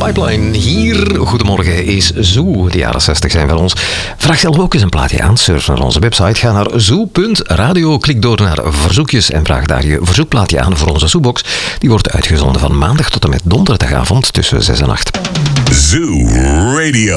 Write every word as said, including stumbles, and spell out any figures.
Pipeline. Hier, goedemorgen, is Zoo. De jaren zestig zijn van ons. Vraag zelf ook eens een plaatje aan. Surf naar onze website. Ga naar zoo punt radio. Klik door naar verzoekjes en vraag daar je verzoekplaatje aan voor onze Zoobox. Die wordt uitgezonden van maandag tot en met donderdagavond tussen zes en acht. Zoo Radio.